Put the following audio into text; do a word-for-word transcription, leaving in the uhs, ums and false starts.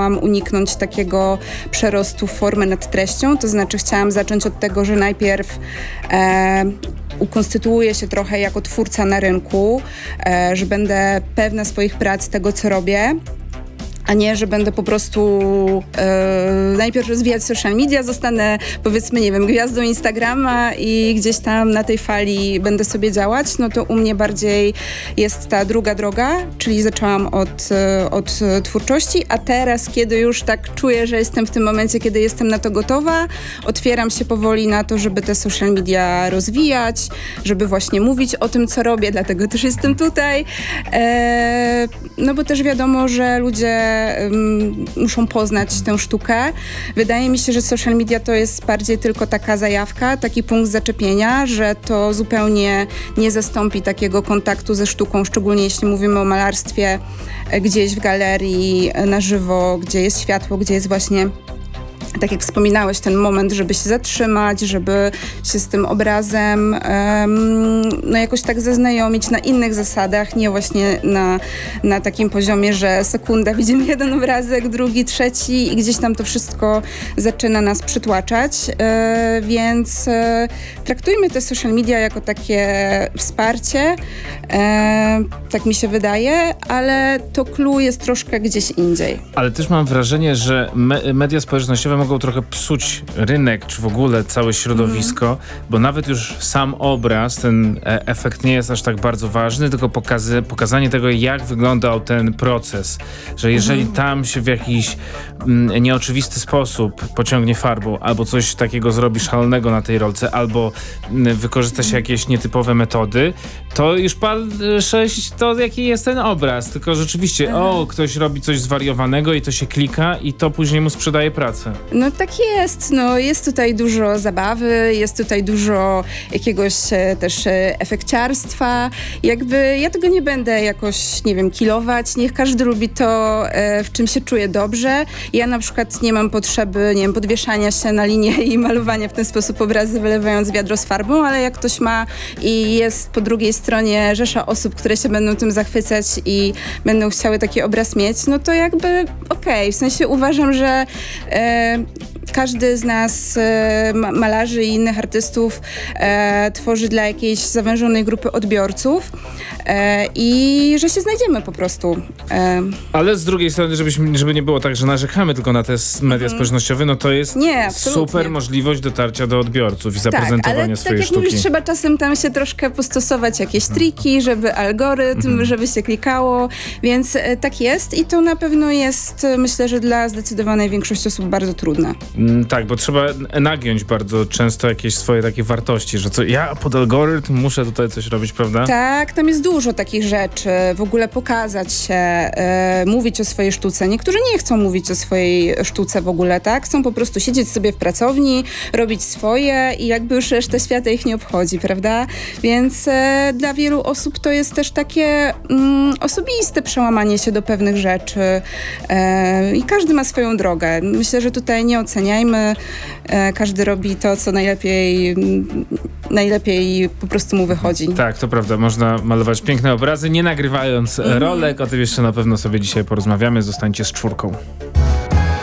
chciałam uniknąć takiego przerostu formy nad treścią, to znaczy chciałam zacząć od tego, że najpierw e, ukonstytuuję się trochę jako twórca na rynku, e, że będę pewna swoich prac, tego co robię, a nie, że będę po prostu e, najpierw rozwijać social media, zostanę powiedzmy, nie wiem, gwiazdą Instagrama i gdzieś tam na tej fali będę sobie działać, no to u mnie bardziej jest ta druga droga, czyli zaczęłam od, od twórczości, a teraz, kiedy już tak czuję, że jestem w tym momencie, kiedy jestem na to gotowa, otwieram się powoli na to, żeby te social media rozwijać, żeby właśnie mówić o tym, co robię, dlatego też jestem tutaj. E, no bo też wiadomo, że ludzie um, muszą poznać tę sztukę. Wydaje mi się, że social media to jest bardziej tylko taka zajawka, taki punkt zaczepienia, że to zupełnie nie zastąpi takiego kontaktu ze sztuką, szczególnie jeśli mówimy o malarstwie gdzieś w galerii, na żywo, gdzie jest światło, gdzie jest właśnie, tak jak wspominałeś, ten moment, żeby się zatrzymać, żeby się z tym obrazem um, no jakoś tak zaznajomić na innych zasadach, nie właśnie na, na takim poziomie, że sekunda widzimy jeden obrazek, drugi, trzeci i gdzieś tam to wszystko zaczyna nas przytłaczać, e, więc e, traktujmy te social media jako takie wsparcie, e, tak mi się wydaje, ale to clue jest troszkę gdzieś indziej. Ale też mam wrażenie, że me- media społecznościowe mogą trochę psuć rynek, czy w ogóle całe środowisko, mm. bo nawet już sam obraz, ten e- efekt nie jest aż tak bardzo ważny, tylko pokazy- pokazanie tego, jak wyglądał ten proces. Że jeżeli mm. tam się w jakiś mm, nieoczywisty sposób pociągnie farbą, albo coś takiego zrobi szalonego na tej rolce, albo mm, wykorzysta się jakieś nietypowe metody, to już pal sześć to jaki jest ten obraz. Tylko rzeczywiście, mm. o, ktoś robi coś zwariowanego i to się klika i to później mu sprzedaje pracę. No tak jest, no jest tutaj dużo zabawy, jest tutaj dużo jakiegoś e, też e, efekciarstwa. Jakby ja tego nie będę jakoś, nie wiem, kilować. Niech każdy lubi to, e, w czym się czuje dobrze. Ja na przykład nie mam potrzeby, nie wiem, podwieszania się na linię i malowania w ten sposób obrazy, wylewając wiadro z farbą, ale jak ktoś ma i jest po drugiej stronie rzesza osób, które się będą tym zachwycać i będą chciały taki obraz mieć, no to jakby okej, okay. W sensie uważam, że e, każdy z nas, e, malarzy i innych artystów, e, tworzy dla jakiejś zawężonej grupy odbiorców e, i że się znajdziemy po prostu. E. Ale z drugiej strony, żebyśmy, żeby nie było tak, że narzekamy tylko na te media mm. społecznościowe, no to jest nie, super możliwość dotarcia do odbiorców i zaprezentowania tak, ale swojej tak sztuki. Jak mówisz, trzeba czasem tam się troszkę postosować jakieś triki, żeby algorytm, mm. żeby się klikało, więc e, tak jest i to na pewno jest, myślę, że dla zdecydowanej większości osób bardzo trudne. Mm, tak, bo trzeba nagiąć bardzo często jakieś swoje takie wartości, że co, ja pod algorytm muszę tutaj coś robić, prawda? Tak, tam jest dużo takich rzeczy, w ogóle pokazać się, e, mówić o swojej sztuce. Niektórzy nie chcą mówić o swojej sztuce w ogóle, tak? Chcą po prostu siedzieć sobie w pracowni, robić swoje i jakby już reszta świata ich nie obchodzi, prawda? Więc e, dla wielu osób to jest też takie mm, osobiste przełamanie się do pewnych rzeczy e, i każdy ma swoją drogę. Myślę, że tutaj nie oceniajmy. E, każdy robi to, co najlepiej, najlepiej po prostu mu wychodzi. Tak, to prawda. Można malować piękne obrazy, nie nagrywając mm. rolek. O tym jeszcze na pewno sobie dzisiaj porozmawiamy. Zostańcie z czwórką.